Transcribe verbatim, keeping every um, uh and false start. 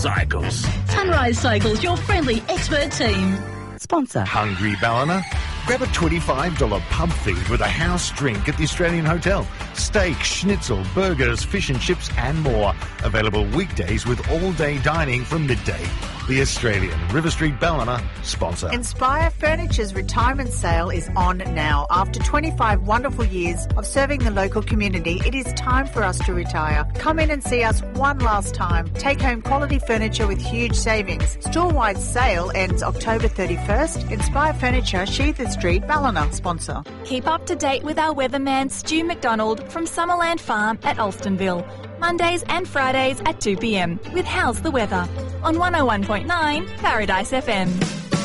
Cycles. Sunrise Cycles, your friendly expert team. Sponsor. Hungry Ballina? Grab a twenty-five dollars pub feed with a house drink at the Australian Hotel. Steak, schnitzel, burgers, fish and chips and more. Available weekdays with all-day dining from midday. The Australian. River Street Ballina, sponsor. Inspire Furniture's retirement sale is on now. After twenty-five wonderful years of serving the local community, it is time for us to retire. Come in and see us one last time. Take home quality furniture with huge savings. Store-wide sale ends October thirty-first. Inspire Furniture, Sheether Street, Ballina, sponsor. Keep up to date with our weatherman Stu McDonald from Summerland Farm at Alstonville. Mondays and Fridays at two p m with How's the Weather on one oh one point nine Paradise F M.